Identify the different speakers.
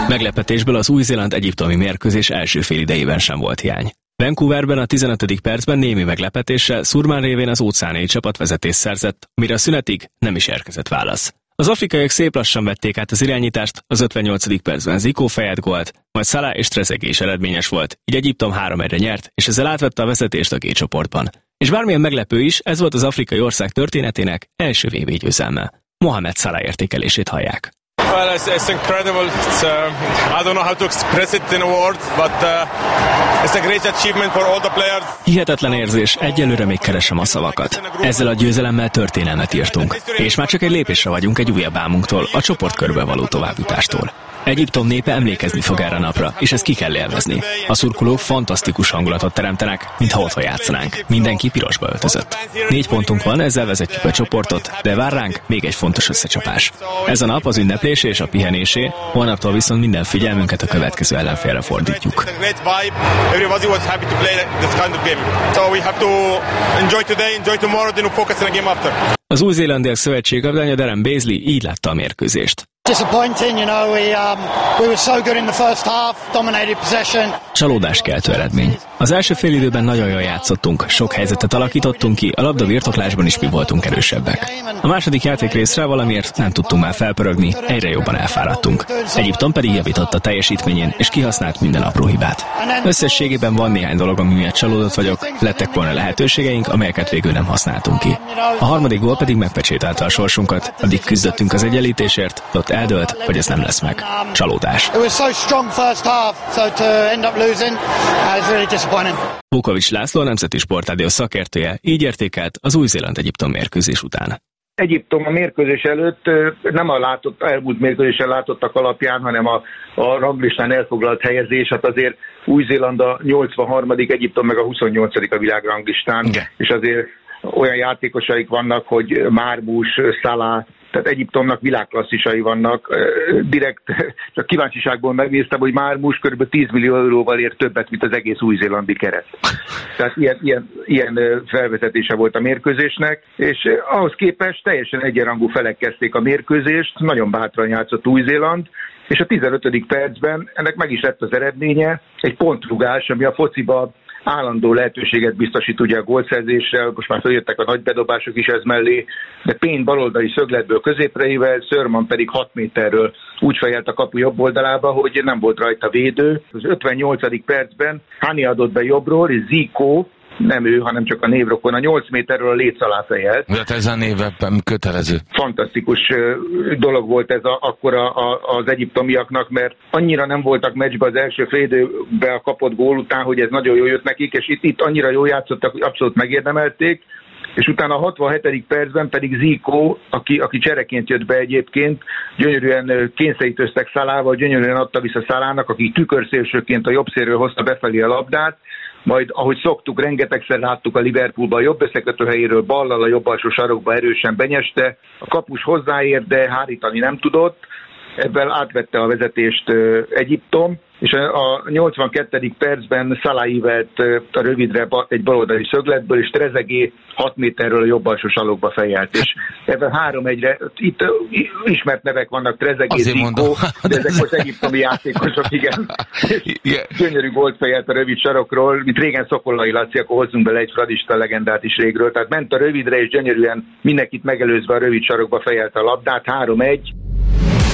Speaker 1: Meglepetésből az új-zéland-egyiptomi mérkőzés első félidejében sem volt hiány. Vancouverben a 15. percben némi meglepetéssel Surman révén az óceániai csapat vezetést szerzett, amire a szünetig nem is érkezett válasz. Az afrikaiak szép lassan vették át az irányítást, az 58. percben Zico fejelt gólt, majd Salah és Trezeguet is eredményes volt, így Egyiptom 3-1-re nyert, és ezzel átvette a vezetést a G csoportban. És bármilyen meglepő is, ez volt az afrikai ország történetének első VB győzelme. Mohamed Salah értékelését hallják.
Speaker 2: Well, it's incredible. I don't know how to express it in a word, but it's a great achievement for all the players.
Speaker 1: Hihetetlen érzés, egyelőre még keresem a szavakat. Ezzel a győzelemmel történelmet írtunk, és már csak egy lépésre vagyunk egy újabb álmunktól, a csoportkörbe való továbbjutástól. Egyiptom népe emlékezni fog erre a napra, és ezt ki kell élvezni. A szurkolók fantasztikus hangulatot teremtenek, mintha otthon játszanánk. Mindenki pirosba öltözött. 4 pontunk van, ezzel vezetjük a csoportot, de vár ránk még egy fontos összecsapás. Ez a nap az ünneplésé és a pihenésé, holnaptól viszont minden figyelmünket a következő ellenfélre fordítjuk. Az új-zélandiak szövetségkapitánya Darren Beasley így látta a mérkőzést. Csalódáskeltő eredmény. Az első félidőben nagyon jól játszottunk, sok helyzetet alakítottunk ki, a labda birtoklásban is mi voltunk erősebbek. A második játékrészre valamiért nem tudtunk már felpörögni, egyre jobban elfáradtunk. Egyiptom pedig javított a teljesítményén, és kihasznált minden apró hibát. Összességében van néhány dolog, ami miatt csalódott vagyok, lettek volna lehetőségeink, amelyeket végül nem használtunk ki. A harmadik gól pedig megpecsételte a sorsunkat, addig küzdöttünk az egyenlítésért, ott eldőlt, hogy ez nem lesz meg. Csalódás. Vukovics László, a Nemzeti Sportrádió szakértője, így értékelt az Új-Zéland-Egyiptom mérkőzés után.
Speaker 3: Egyiptom a mérkőzés előtt nem a elmúlt mérkőzésen látottak alapján, hanem a ranglistán elfoglalt helyezés, hát azért Új-Zéland a 83., Egyiptom meg a 28. a világranglistán, és azért olyan játékosaik vannak, hogy Marmoush, Salah, tehát Egyiptomnak világklasszisai vannak. Direkt csak kíváncsiságból megnéztem, hogy Marmoush kb. 10 millió euróval ér többet, mint az egész új-zélandi keret. Tehát ilyen felvezetése volt a mérkőzésnek, és ahhoz képest teljesen egyenrangú felek kezdték a mérkőzést, nagyon bátran játszott Új-Zéland, és a 15. percben ennek meg is lett az eredménye, egy pontrugás, ami a fociba állandó lehetőséget biztosít ugye a gólszerzésre, most már feljöttek a nagy bedobások is ez mellé, de Payne baloldali szögletből középreivel, Surman pedig 6 méterről úgy fejelt a kapu jobb oldalába, hogy nem volt rajta védő. Az 58. percben Hani adott be jobbról, és Zico, nem ő, hanem csak a névrokon, a 8 méterről a léc alá fejelt.
Speaker 4: De ez a névben kötelező.
Speaker 3: Fantasztikus dolog volt ez akkor az egyiptomiaknak, mert annyira nem voltak meccsbe az első fél időben a kapott gól után, hogy ez nagyon jól jött nekik, és itt annyira jól játszottak, hogy abszolút megérdemelték, és utána a 67. percben pedig Zico, aki csereként jött be egyébként, gyönyörűen kényszerítőztek Salahval, gyönyörűen adta vissza Salahnak, aki tükörszélsőként a jobb szélről hozta befelé a labdát, majd, ahogy szoktuk, rengetegszer láttuk a Liverpoolban a jobb összekötő helyéről ballal a jobb alsó sarokba erősen benyeste, a kapus hozzáért, de hárítani nem tudott, ebben átvette a vezetést Egyiptom, és a 82. percben Salah ívelt a rövidre egy baloldali szögletből, és Trezeguet 6 méterről a jobb alsó sarokba fejelt. És ebben 3-1-re, itt ismert nevek vannak, Trezeguet, Zico, de ezek most egyiptomi játékosok, igen. Gyönyörű gólt fejelt a rövid sarokról, mint régen Szokolai Laci, akkor hozzunk bele egy fradista legendát is régről. Tehát ment a rövidre, és gyönyörűen mindenkit megelőzve a rövid sarokba fejelt a labdát, 3-1.